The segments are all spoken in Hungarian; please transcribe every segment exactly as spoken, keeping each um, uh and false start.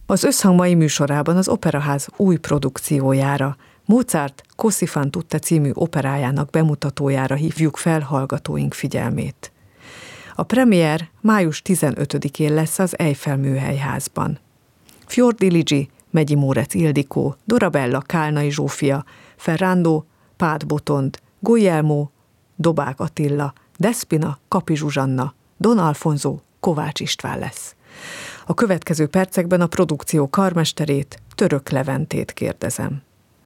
Az Összhang mai műsorában az Operaház új produkciójára, Mozart Così fan tutte című operájának bemutatójára hívjuk fel hallgatóink figyelmét. A premier május tizenötödikén lesz az Eiffel Műhelyházban. Fiordiligi, Megyi Mórec Ildikó, Dorabella Kálnai Zsófia, Ferrando Pád Botond, Guglielmo Dobák Attila, Despina Kapi Zsuzsanna, Don Alfonso Kovács István lesz. A következő percekben a produkció karmesterét, Török Leventét kérdezem.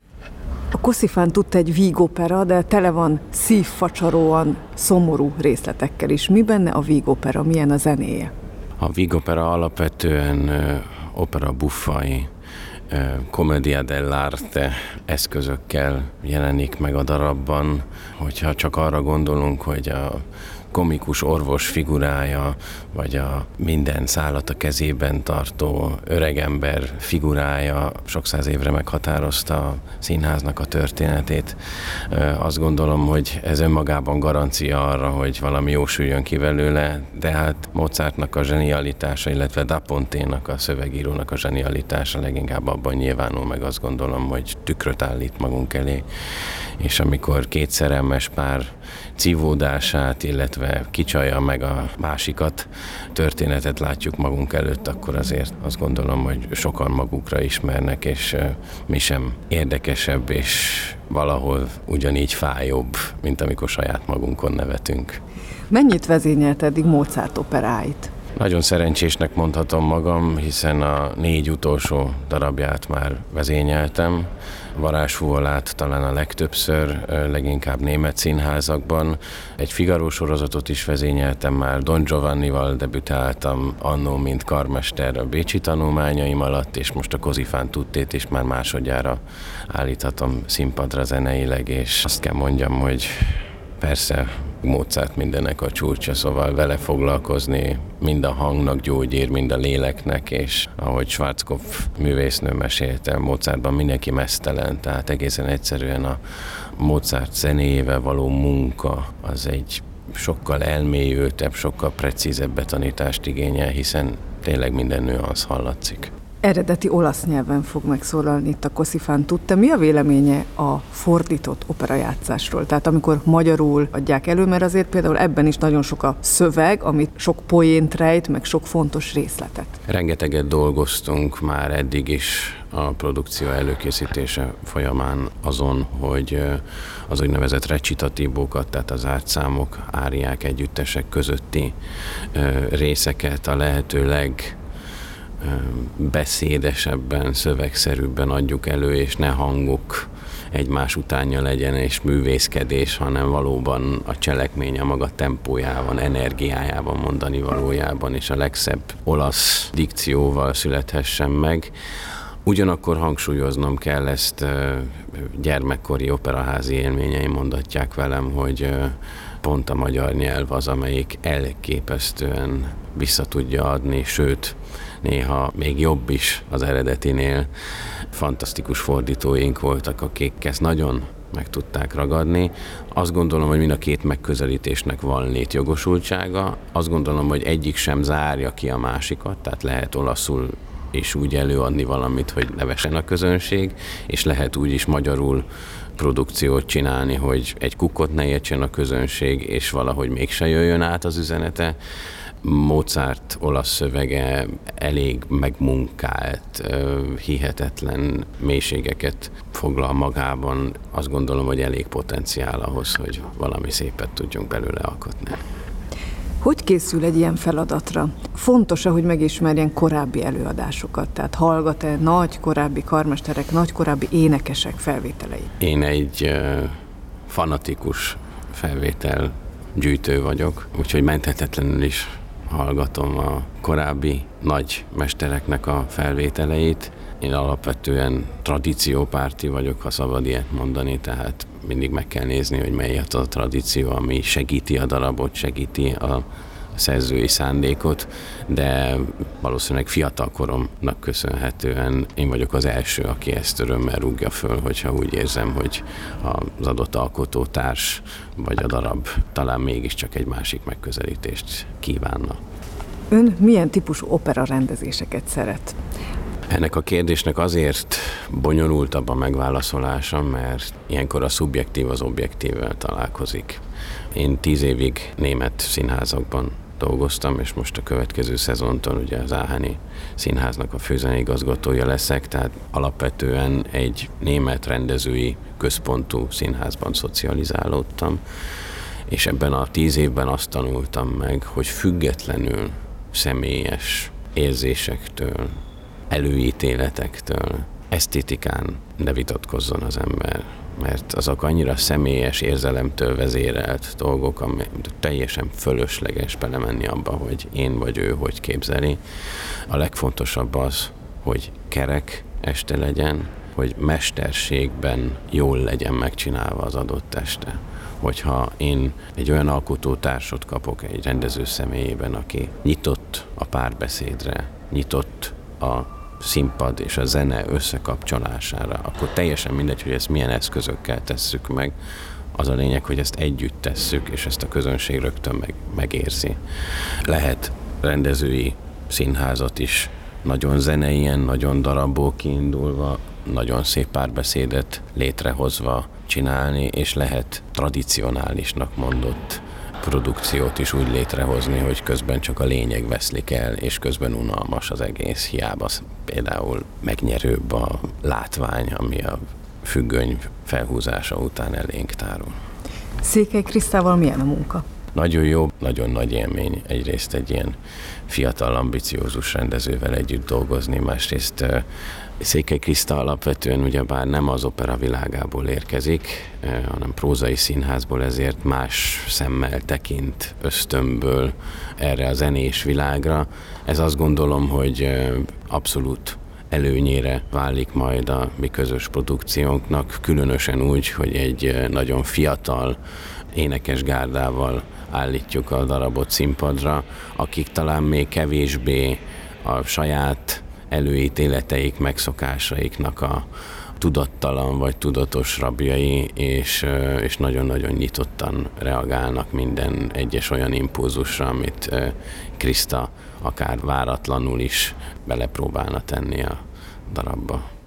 A Così fan tutte egy vígopera, de tele van szívfacsaróan szomorú részletekkel is. Mi benne a vígopera, milyen a zenéje? A vígopera alapvetően opera buffai, commedia dell'arte eszközökkel jelenik meg a darabban. Hogyha csak arra gondolunk, hogy a komikus orvos figurája, vagy a minden szállat a kezében tartó öregember figurája sok száz évre meghatározta a színháznak a történetét. Azt gondolom, hogy ez önmagában garancia arra, hogy valami jó süljön ki belőle, de hát Mozartnak a zsenialitása, illetve Da Ponténak, a szövegírónak a zsenialitása leginkább abban nyilvánul meg, azt gondolom, hogy tükröt állít magunk elé, és amikor két szerelmes pár cívódását, illetve kicsalja meg a másikat, történetet látjuk magunk előtt, akkor azért azt gondolom, hogy sokan magukra ismernek, és mi sem érdekesebb, és valahol ugyanígy fájóbb, mint amikor saját magunkon nevetünk. Mennyit vezényelt eddig Mozart operáit? Nagyon szerencsésnek mondhatom magam, hiszen a négy utolsó darabját már vezényeltem. Varázsfúvolát talán a legtöbbször, leginkább német színházakban. Egy Figaro sorozatot is vezényeltem már, Don Giovannival debütáltam annó, mint karmester a bécsi tanulmányaim alatt, és most a Così fan tuttét is már másodjára állíthatom színpadra zeneileg, és azt kell mondjam, hogy persze Mozart mindennek a csúcsa, szóval vele foglalkozni mind a hangnak gyógyír, mind a léleknek, és ahogy Schwarzkopf művésznő mesélte, Mozartban mindenki meztelen, tehát egészen egyszerűen a Mozart zenéjével való munka az egy sokkal elmélyültebb, sokkal precízebb betanítást igényel, hiszen tényleg minden nüansz hallatszik. Eredeti olasz nyelven fog megszólalni itt a Così fan tutte. Mi a véleménye a fordított operajátszásról? Tehát amikor magyarul adják elő, mert azért például ebben is nagyon sok a szöveg, amit sok poént rejt, meg sok fontos részletet. Rengeteget dolgoztunk már eddig is a produkció előkészítése folyamán azon, hogy az úgynevezett recitatívokat, tehát az ártszámok, áriák, együttesek közötti részeket a lehető leg beszédesebben, szövegszerűbben adjuk elő, és ne hangok egymás utánja legyen, és művészkedés, hanem valóban a cselekmény a maga tempójában, energiájában, mondani valójában, és a legszebb olasz dikcióval születhessen meg. Ugyanakkor hangsúlyoznom kell ezt, gyermekkori operaházi élményeim mondatják velem, hogy pont a magyar nyelv az, amelyik elképesztően vissza tudja adni, sőt, néha még jobb is az eredetinél. Fantasztikus fordítóink voltak, akik ezt nagyon meg tudták ragadni. Azt gondolom, hogy mind a két megközelítésnek van létjogosultsága. Azt gondolom, hogy egyik sem zárja ki a másikat, tehát lehet olaszul és úgy előadni valamit, hogy nevessen a közönség, és lehet úgy is magyarul produkciót csinálni, hogy egy kukkot ne értsen a közönség, és valahogy mégse jöjjön át az üzenete. Mozart olasz szövege elég megmunkált, hihetetlen mélységeket foglal magában. Azt gondolom, hogy elég potenciál ahhoz, hogy valami szépet tudjunk belőle alkotni. Hogy készül egy ilyen feladatra? Fontos-e, hogy megismerjen korábbi előadásokat? Tehát hallgat-e nagy korábbi karmesterek, nagy korábbi énekesek felvételei? Én egy uh, fanatikus felvétel gyűjtő vagyok, úgyhogy menthetetlenül is hallgatom a korábbi nagy mestereknek a felvételeit. Én alapvetően tradíciópárti vagyok, ha szabad ilyet mondani, tehát mindig meg kell nézni, hogy mely az a tradíció, ami segíti a darabot, segíti a szerzői szándékot, de valószínűleg fiatal koromnak köszönhetően én vagyok az első, aki ezt örömmel rúgja föl, hogyha úgy érzem, hogy az adott alkotótárs vagy a darab talán mégiscsak egy másik megközelítést kívánna. Ön milyen típusú opera rendezéseket szeret? Ennek a kérdésnek azért bonyolultabb a megválaszolása, mert ilyenkor a szubjektív az objektívvel találkozik. Én tíz évig német színházakban dolgoztam, és most a következő szezontól ugye az Áháni Színháznak a főzeneigazgatója leszek, tehát alapvetően egy német rendezői központú színházban szocializálódtam, és ebben a tíz évben azt tanultam meg, hogy függetlenül személyes érzésektől, előítéletektől, esztétikán ne vitatkozzon az ember, mert azok annyira személyes érzelemtől vezérelt dolgok, ami teljesen fölösleges belemenni abba, hogy én vagy ő hogy képzeli. A legfontosabb az, hogy kerek este legyen, hogy mesterségben jól legyen megcsinálva az adott este. Hogyha én egy olyan alkotótársot kapok egy rendező személyében, aki nyitott a párbeszédre, nyitott a színpad és a zene összekapcsolására, akkor teljesen mindegy, hogy ezt milyen eszközökkel tesszük meg. Az a lényeg, hogy ezt együtt tesszük, és ezt a közönség rögtön meg, megérzi. Lehet rendezői színházat is nagyon zeneien, nagyon darabból kiindulva, nagyon szép párbeszédet létrehozva csinálni, és lehet tradicionálisnak mondott produkciót is úgy létrehozni, hogy közben csak a lényeg veszlik el, és közben unalmas az egész, hiába például megnyerőbb a látvány, ami a függöny felhúzása után elénk tárul. Székely Krisztával milyen a munka? Nagyon jó, nagyon nagy élmény egyrészt egy ilyen fiatal, ambiciózus rendezővel együtt dolgozni, másrészt Székely Kriszta alapvetően ugyebár nem az opera világából érkezik, hanem prózai színházból, ezért más szemmel tekint ösztönből erre a zenés világra. Ez azt gondolom, hogy abszolút előnyére válik majd a mi közös produkciónknak, különösen úgy, hogy egy nagyon fiatal énekes gárdával állítjuk a darabot színpadra, akik talán még kevésbé a saját előítéleteik, megszokásaiknak a tudattalan vagy tudatos rabjai, és, és nagyon-nagyon nyitottan reagálnak minden egyes olyan impulzusra, amit Kriszta akár váratlanul is belepróbálna tenni a darabba.